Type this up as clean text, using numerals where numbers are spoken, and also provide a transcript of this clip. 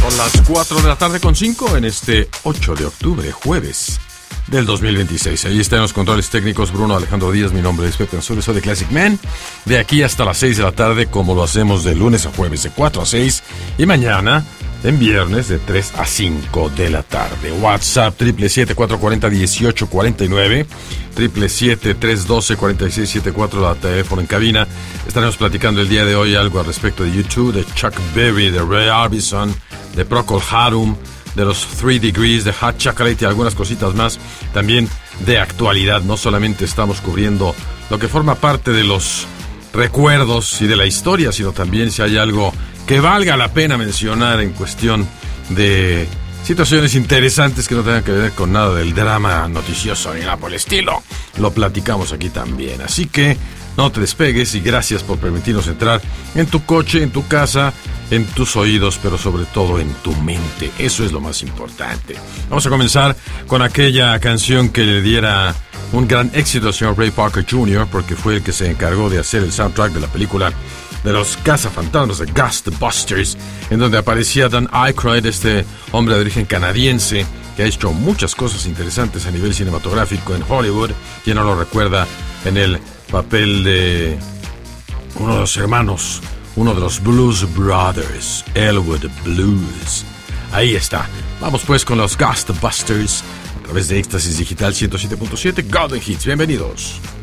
Son las 4 de la tarde con 5 en este 8 de octubre, jueves del 2026. Ahí están los controles técnicos Bruno Alejandro Díaz. Mi nombre es Pepe Ansures, soy de Classic Man. De aquí hasta las 6 de la tarde, como lo hacemos de lunes a jueves, de 4 a 6. Y mañana, en viernes, de 3 a 5 de la tarde. WhatsApp 777-440-1849. 777-312-4674, la teléfono en cabina. Estaremos platicando el día de hoy algo al respecto de YouTube, de Chuck Berry, de Ray Orbison, de Procol Harum, de los 3 Degrees, de Hot Chocolate y algunas cositas más. También de actualidad. No solamente estamos cubriendo lo que forma parte de los recuerdos y de la historia, sino también si hay algo que valga la pena mencionar en cuestión de situaciones interesantes que no tengan que ver con nada del drama noticioso ni nada por el estilo. Lo platicamos aquí también. Así que no te despegues y gracias por permitirnos entrar en tu coche, en tu casa, en tus oídos, pero sobre todo en tu mente. Eso es lo más importante. Vamos a comenzar con aquella canción que le diera un gran éxito al señor Ray Parker Jr., porque fue el que se encargó de hacer el soundtrack de la película de los cazafantasmas de Ghostbusters, en donde aparecía Dan Aykroyd, este hombre de origen canadiense que ha hecho muchas cosas interesantes a nivel cinematográfico en Hollywood. Quien no lo recuerda en el papel de uno de los hermanos, uno de los Blues Brothers, Elwood Blues. Ahí está. Vamos pues con los Ghostbusters a través de Éxtasis Digital 107.7 Golden Hits. Bienvenidos.